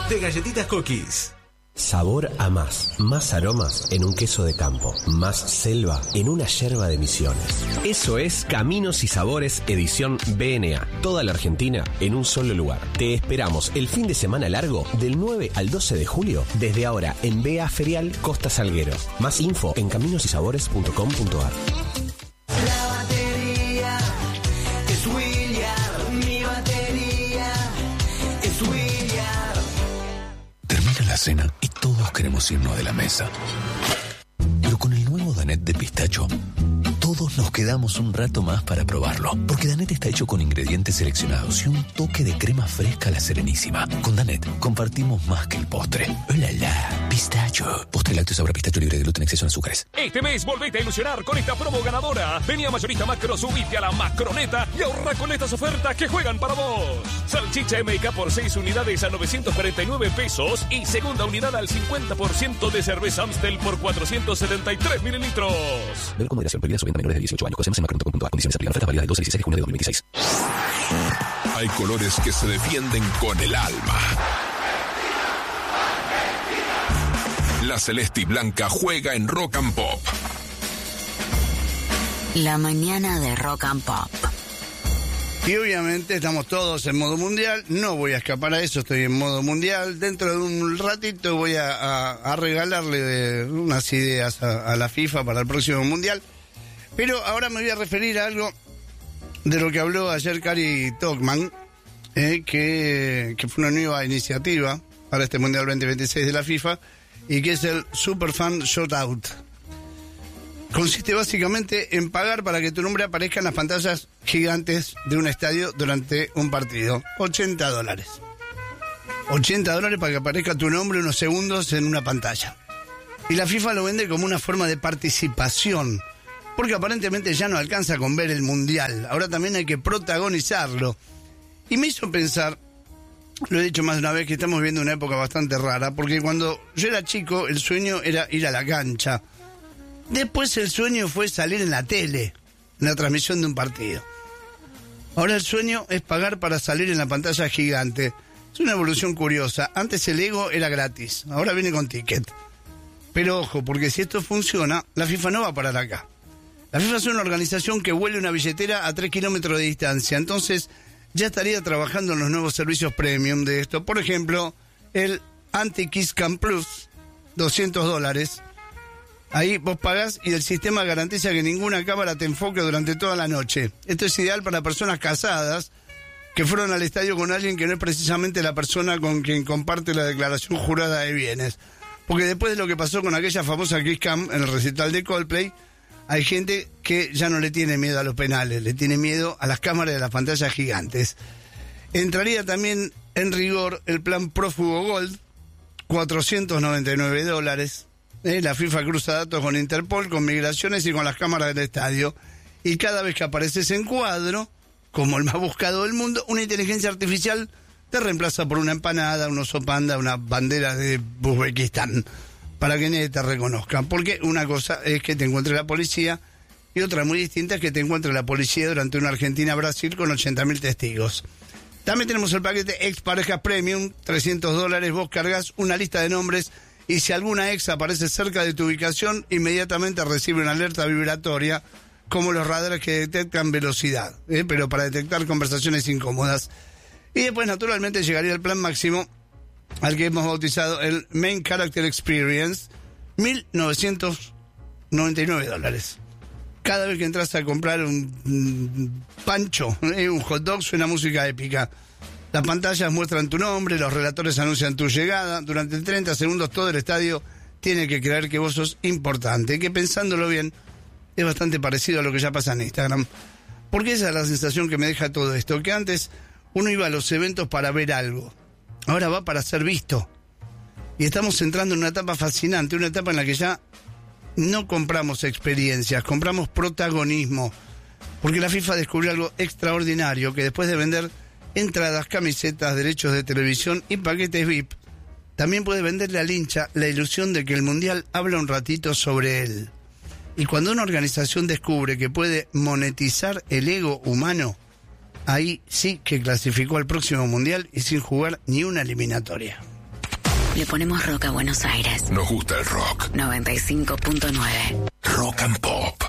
de Galletitas Cookies. Sabor a más aromas en un queso de campo, más selva en una yerba de Misiones. Eso es Caminos y Sabores edición BNA. Toda la Argentina en un solo lugar. Te esperamos el fin de semana largo del 9 al 12 de julio, desde ahora en BA Ferial Costa Salguero. Más info en caminosysabores.com.ar. La batería es William, mi batería es William. Termina la cena y todos queremos irnos de la mesa. Pero con el nuevo Danette de pistacho, todos nos quedamos un rato más para probarlo. Porque Danette está hecho con ingredientes seleccionados y un toque de crema fresca a la Serenísima. Con Danette compartimos más que el postre. ¡Hola, la! Pistacho. Postre lácteo sabor a pistacho libre de gluten, exceso en azúcares. Este mes volvete a ilusionar con esta promo ganadora. Vení a Mayorista Macro, subite a la Macroneta y ahorra con estas ofertas que juegan para vos. Salchicha MK por 6 unidades a 949 pesos y segunda unidad al 50% de cerveza Amstel por 473 mililitros. Ver con moderación, prohibida su venta a menores de 18 años. Conocemos en macron.com.ar. Condiciones aplican. Ofertas válidas del 12 al 16 de junio de 2026. Hay colores que se defienden con el alma. La celeste y blanca juega en Rock and Pop. La mañana de Rock and Pop. Y obviamente estamos todos en modo mundial. No voy a escapar a eso, estoy en modo mundial. Dentro de un ratito voy a regalarle unas ideas a la FIFA para el próximo mundial. Pero ahora me voy a referir a algo de lo que habló ayer Kari Tokman, que fue una nueva iniciativa para este Mundial 2026 de la FIFA, y que es el Superfan Shoutout. Consiste básicamente en pagar para que tu nombre aparezca en las pantallas gigantes de un estadio durante un partido. $80. $80 para que aparezca tu nombre unos segundos en una pantalla. Y la FIFA lo vende como una forma de participación, porque aparentemente ya no alcanza con ver el Mundial. Ahora también hay que protagonizarlo. Y me hizo pensar, lo he dicho más de una vez, que estamos viviendo una época bastante rara, porque cuando yo era chico el sueño era ir a la cancha. Después el sueño fue salir en la tele, en la transmisión de un partido. Ahora el sueño es pagar para salir en la pantalla gigante. Es una evolución curiosa. Antes el ego era gratis, ahora viene con ticket. Pero ojo, porque si esto funciona, la FIFA no va a parar acá. La FIFA es una organización que huele una billetera a 3 kilómetros de distancia, entonces ya estaría trabajando en los nuevos servicios premium de esto. Por ejemplo, el Anti-Kiss Cam Plus, $200. Ahí vos pagás y el sistema garantiza que ninguna cámara te enfoque durante toda la noche. Esto es ideal para personas casadas que fueron al estadio con alguien que no es precisamente la persona con quien comparte la declaración jurada de bienes. Porque después de lo que pasó con aquella famosa Kiss Cam en el recital de Coldplay, hay gente que ya no le tiene miedo a los penales, le tiene miedo a las cámaras de las pantallas gigantes. Entraría también en rigor el plan Prófugo Gold, $499. La FIFA cruza datos con Interpol, con migraciones y con las cámaras del estadio. Y cada vez que apareces en cuadro, como el más buscado del mundo, una inteligencia artificial te reemplaza por una empanada, un oso panda, una bandera de Uzbekistán, para que nadie te reconozca. Porque una cosa es que te encuentre la policía y otra muy distinta es que te encuentre la policía durante una Argentina-Brasil con 80.000 testigos. También tenemos el paquete Ex Parejas Premium, $300. Vos cargas una lista de nombres y si alguna ex aparece cerca de tu ubicación, inmediatamente recibe una alerta vibratoria, como los radares que detectan velocidad, pero para detectar conversaciones incómodas. Y después, naturalmente, llegaría el plan máximo, al que hemos bautizado el Main Character Experience, $1.999. Cada vez que entras a comprar un pancho, un hot dog, suena música épica. Las pantallas muestran tu nombre, los relatores anuncian tu llegada. Durante 30 segundos todo el estadio tiene que creer que vos sos importante, que pensándolo bien es bastante parecido a lo que ya pasa en Instagram. Porque esa es la sensación que me deja todo esto, que antes uno iba a los eventos para ver algo, ahora va para ser visto. Y estamos entrando en una etapa fascinante, una etapa en la que ya no compramos experiencias, compramos protagonismo. Porque la FIFA descubrió algo extraordinario, que después de vender entradas, camisetas, derechos de televisión y paquetes VIP, también puede venderle al hincha la ilusión de que el Mundial habla un ratito sobre él. Y cuando una organización descubre que puede monetizar el ego humano, ahí sí que clasificó al próximo Mundial y sin jugar ni una eliminatoria. Le ponemos rock a Buenos Aires. Nos gusta el rock. 95.9. Rock and Pop.